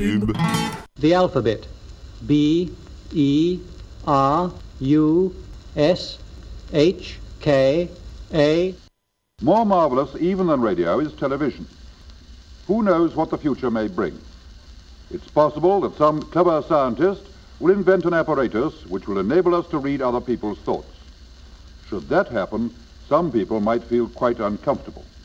name? The alphabet. B, E, R, U, S, H, K, A. More marvelous even than radio is television. Who knows what the future may bring? It's possible that some clever scientist will invent an apparatus which will enable us to read other people's thoughts. Should that happen, some people might feel quite uncomfortable.